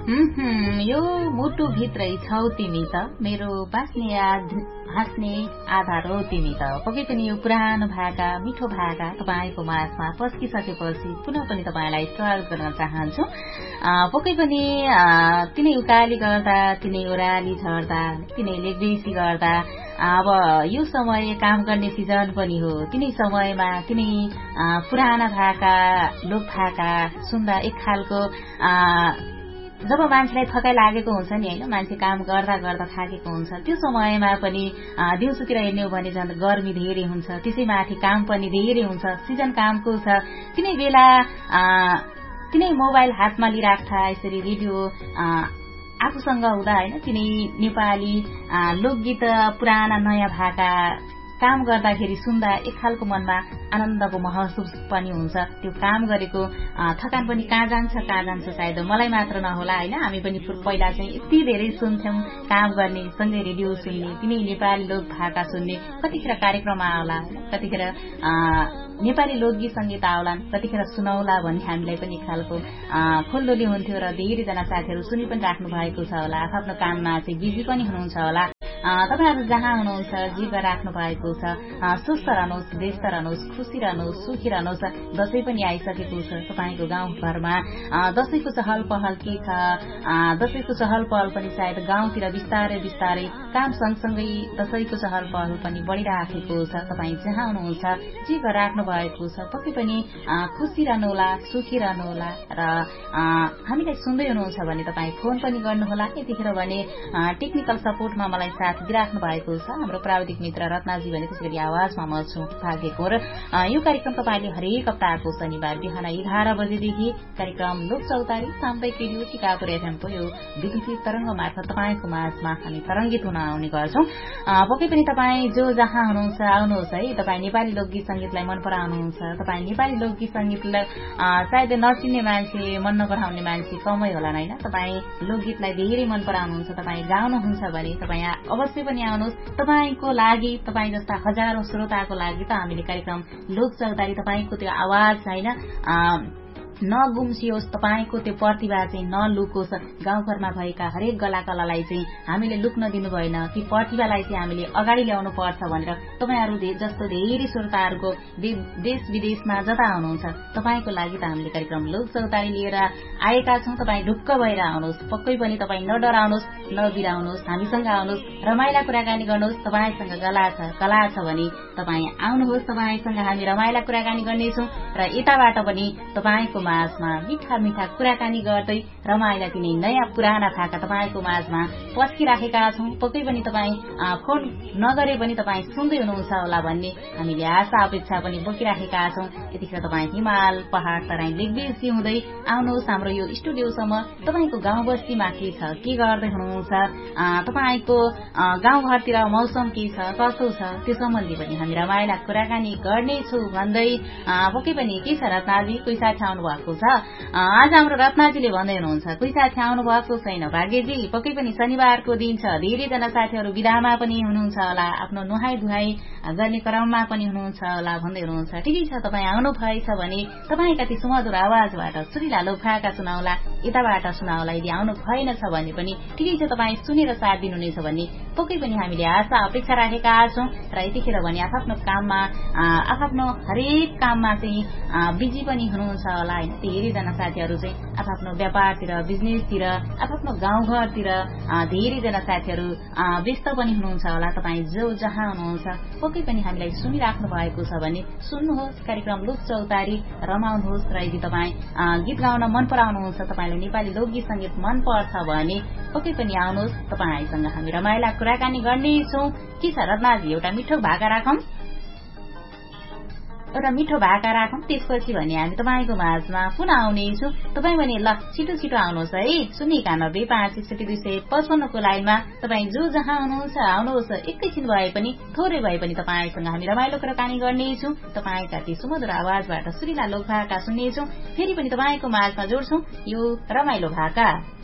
यो मुटु भित्रै छौ तिमी त मेरो हाँस्ने आधार हो तिमी त। पक्कै पनि यो पुरानो भाका मिठो भाका तपाईको माझमा पस्किसकेपछि पुनः पनि तपाईलाई स्वागत गर्न चाहन्छु। पक्कै पनि तिनै उकाली गर्दा तिनै ओराली झर्दा तिनै लेखबेसी गर्दा अब यो समय काम गर्ने सिजन पनि हो। तिनै समयमा तिनै पुराना भाका लोक भाका सुन्दा एक खालको जब मान्छेलाई थकाइ लागेको हुन्छ नि हैन, मान्छे काम गर्दा गर्दा थाकेको हुन्छ, त्यो समयमा पनि दिउँसोतिर हेर्ने हो भने झन् गर्मी धेरै हुन्छ, त्यसैमाथि काम पनि धेरै हुन्छ, सिजन कामको छ। तिनै बेला तिनै मोबाइल हातमा लिइराख्दा यसरी रेडियो आफूसँग हुँदा हैन, तिनै नेपाली लोकगीत पुराना नयाँ भाका काम गर्दाखेरि सुन्दा एक खालको मनमा आनन्दको महसुस पनि हुन्छ। त्यो काम गरेको थकान पनि कहाँ जान्छ सायद मलाई मात्र नहोला हैन, हामी पनि पहिला चाहिँ यति धेरै सुन्थ्यौं काम गर्ने, सँगै रेडियो सुन्ने, तिनै नेपाली लोक भाका सुन्ने। कतिखेर कार्यक्रम आउला, कतिखेर नेपाली लोकगीत संगीत आउलान्, कतिखेर सुनाउला भन्ने हामीलाई पनि खालको खोल्दोली हुन्थ्यो। र धेरैजना साथीहरू सुनि पनि राख्नु भएको छ होला, आफ्नो काममा चाहिँ बिजी पनि हुनुहुन्छ होला। तपाईहरु जहाँ हुनुहुन्छ जे गरिराख्नु भएको छ, स्वस्थ रहनुहोस्, व्यस्त रहनुहोस्, खुशी रहनुहोस्, सुखी रहनुहोस्। दशैं पनि आइसकेको छ तपाईको गाउँघरमा। दशैंको चहल पहल के छ? दशैंको चहल पहल पनि सायद गाउँतिर बिस्तारै बिस्तारै काम सँगसँगै दशैंको चहल पहल पनि बढ़िराखेको छ। तपाई जहाँ हुनुहुन्छ जे गरिराख्नु भएको छ पक्कै पनि खुशी रहनुहोला, सुखी रहनुहोला। र हामीलाई सुन्दै हुनुहुन्छ भने तपाई फोन पनि गर्नुहोला। यतिखेर भने टेक्निकल सपोर्टमा मलाई साथ दिइराख्नु भएको छ हाम्रो प्राविधिक मित्र रत्नाजी भने, त्यसैगरी आवाजमा म छु भाग्यको। र यो कार्यक्रम तपाईले हरेक हप्ताको शनिबार बिहान 11 बजेदेखि कार्यक्रम लोक चौतारी सामुदायिक रेडियो टिकापुर एफएमको यो विद्युतीय तरंग मार्फत तपाईको माझमा हामी तरंगित हुन आउने गर्छौं। पक्कै पनि तपाई जो जहाँ हुनुहुन्छ आउनुहोस् है। तपाई नेपाली लोकगीत संगीतलाई मन पराउनुहुन्छ, तपाई नेपाली लोकगीत संगीतलाई सायद नचिन्ने मान्छे, मन नपराउने मान्छे कमै होला हैन। तपाई लोकगीतलाई धेरै मन पराउनुहुन्छ, तपाई गाउनुहुन्छ भने तपाई अवश्य पनि आउनुहोस्। तपाईको लागि, तपाई जस्ता हजारौं श्रोताको लागि त हामीले कार्यक्रम लोक चौतारी तपाईको त्यो आवाज हैन नगुम्सियोस्, तपाईको त्यो प्रतिभा चाहिँ नलुकोस्। गाउँघरमा भएका हरेक कलालाई चाहिँ हामीले लुक्न दिनु भएन, कि प्रतिभालाई चाहिँ हामीले अगाडि ल्याउनु पर्छ भनेर तपाईहरु जस्तो धेरै श्रोताहरुको देश विदेशमा जता हुनुहुन्छ तपाईको लागि त हामीले कार्यक्रम लोक चौतारी लिएर आएका छौं। तपाई ढुक्क भएर आउनुहोस्, पक्कै पनि तपाई नडराउनुहोस्, नबिराउनुहोस्, हामीसँग आउनुहोस्, रमाइला कुराकानी गर्नुहोस्। तपाईसँग कला छ भने तपाई आउनुहोस्, तपाईसँग हामी रमाइला कुराकानी गर्नेछौं। र यताबाट पनि तपाईको माझमा मिठा मिठा कुराकानी गर्दै रमाइला दिने नयाँ पुराना भाका तपाईको माझमा पस्किराखेका छौं। पक्कै पनि तपाई फोन नगरे पनि तपाई सुन्दै हुनुहुन्छ होला भन्ने हामीले आशा अपेक्षा पनि बोकिराखेका छौं। यतिखेर तपाई हिमाल पहाड़ तराई लेखबेसी हुँदै आउनुहोस् हाम्रो यो स्टुडियोसम्म। तपाईको गाउँ बस्तीमा के छ, के गर्दै हुनुहुन्छ, तपाईको गाउँघरतिर मौसम के छ, कसो छ, त्यो सम्बन्धी पनि हामी रमाइला कुराकानी गर्नेछौं भन्दै पक्कै पनि के छ रत्नाजी, कोही साथी आउनु भएको छ? आज हाम्रो रत्नाजीले भन्दै हुनुहुन्छ कोही साथी आउनु भएको छैन भाग्यजी। पक्कै पनि शनिबारको दिन छ, धेरैजना साथीहरू बिदामा पनि हुनुहुन्छ होला, आफ्नो नुहाई धुहाई गर्ने क्रममा पनि हुनुहुन्छ होला भन्दै हुनुहुन्छ। ठिकै छ, तपाई आउनु भएछ भने तपाईका ती सुमधुर आवाजबाट सुरिला लोक भाका सुनाउला, यताबाट सुनाउला। यदि आउनु भएन छ भने पनि ठिकै छ, तपाई सुनेर साथ दिनुहुनेछ भन्ने पक्कै पनि हामीले आशा अपेक्षा राखेका छौं। र यतिखेर भने आफ्नो काममा आफ्नो हरेक काममा चाहिँ बिजी पनि हुनुहुन्छ होला हैन। धेरैजना साथीहरू चाहिँ आफ्नो व्यापारतिर, बिजनेसतिर, आफ्नो गाउँघरतिर धेरैजना साथीहरू व्यस्त पनि हुनुहुन्छ होला। तपाई जो जहाँ हुनुहुन्छ पक्कै पनि हामीलाई सुनिराख्नु भएको छ भने सुन्नुहोस् कार्यक्रम लोक चौतारी, रमाउनुहोस्। र यदि तपाई गीत गाउन मन पराउनुहुन्छ, तपाईलाई नेपाली लोकगीत संगीत मन पर्छ भने पक्कै पनि आउनुहोस्, तपाईसँग हामी रमाइला कुराकानी गर्नेछौं। के छ रत्नाजी, एउटा मिठो भाका राखौं, त्यसपछि भने हामी तपाईको माझमा पुनः आउनेछौं। तपाई भने ल छिटो छिटो आउनुहोस् है। 091566255 को लाइनमा तपाई जो जहाँ हुनुहुन्छ आउनुहोस्। एकैछिन भए पनि, थोरै भए पनि तपाईसँग हामी रमाइलो कुराकानी गर्नेछौं। तपाईका ती सुमधुर आवाजबाट सुरिला लोक भाका सुन्नेछौं। फेरि पनि तपाईको माझमा जोड्छौं यो रमाइलो भाका।